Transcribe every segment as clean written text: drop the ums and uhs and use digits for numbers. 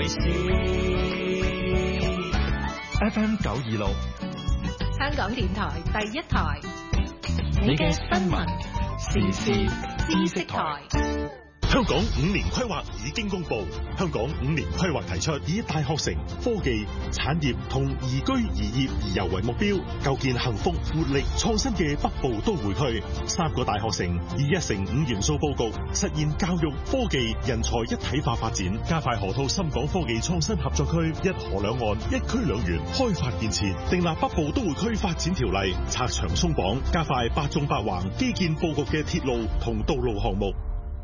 事。 FM 926， 香港電台第一台， 你嘅新聞時事知識台。 香港5年規劃已經公布，香港5年規劃提出以大學城、科技、產業同宜居宜業宜遊為目標，構建幸福、活力、創新嘅北部都會區。3個大學城以1城5元素佈局，實現教育、科技、人才一體化發展，加快河套深港科技創新合作區一河兩岸、一區兩園開發建設，訂立北部都會區發展條例，拆牆鬆綁，加快8縱8橫基建佈局嘅鐵路同道路項目。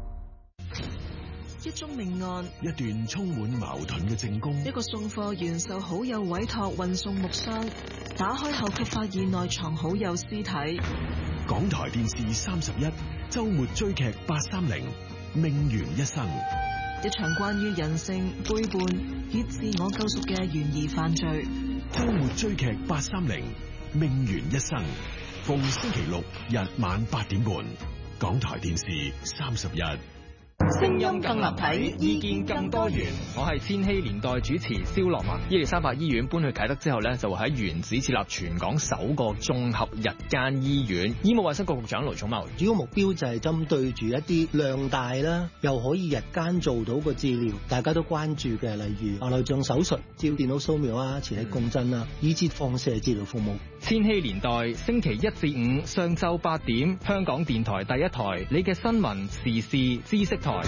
一宗命案， 一段充滿矛盾嘅證供， 一個送貨員受好友委託運送木箱，打開後卻發現內藏好友屍體。 港台電視31周末追劇830命懸一生， 一場關於人性背叛與自我救贖嘅懸疑犯罪。 周末追劇830命懸一生，逢星期六日晚8點半，港台電視31。 聲音更立體，意見更多元。我係千禧年代主持蕭樂文。伊利沙伯醫院搬去啟德之後呢，就會喺原址設立全港首個綜合日間醫院。醫務衛生局局長盧寵茂， 主要目標就係針對住一啲量大啦，又可以日間做到個治療，大家都關注嘅，例如內臟手術、照電腦掃描啊、磁力共振啊，以至放射治療服務。 千禧年代星期1至5上晝8點，香港電台第一台，你嘅新聞時事知識台。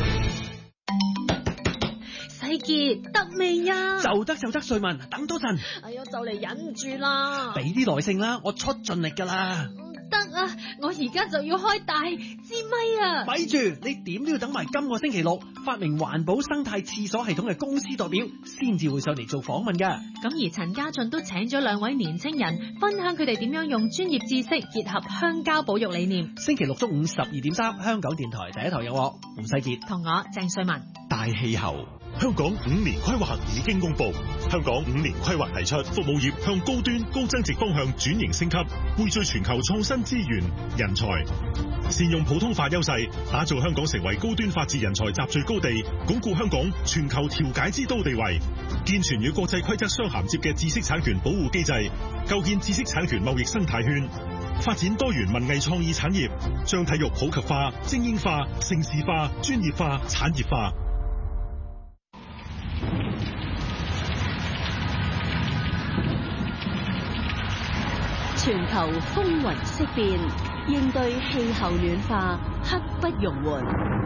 世傑得未呀？ 就得，瑞文，等多陣。 哎呀，就嚟忍唔住啦！ 俾啲耐性啦，我出盡力噶啦。 得啊，我而家就要開大支咪啊！ 咪住，你點都要等埋今個星期六，發明環保生態廁所系統嘅公司代表先至會上嚟做訪問噶。 咁而陳家俊都請咗2位年青人分享佢哋點樣用專業知識結合鄉郊保育理念。 星期六中午12.3，香港電台第一台有我胡世傑同我鄭瑞文。 大氣候。香港5年規劃已經公布，香港5年規劃提出服務業向高端高增值方向轉型升級，匯聚全球創新資源人才，善用普通法優勢，打造香港成為高端法治人才集聚高地，鞏固香港全球調解之都地位，健全與國際規則相銜接嘅知識產權保護機制，構建知識產權貿易生態圈，發展多元文藝創意產業，將體育普及化、精英化、盛事化、專業化、產業化。 全球風雲色變，應對氣候暖化，刻不容緩。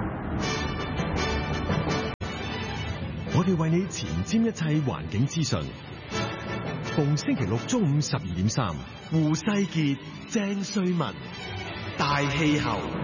我哋為你前瞻一切環境資訊。逢星期六中午12.3，胡世傑、鄭瑞文，大氣候。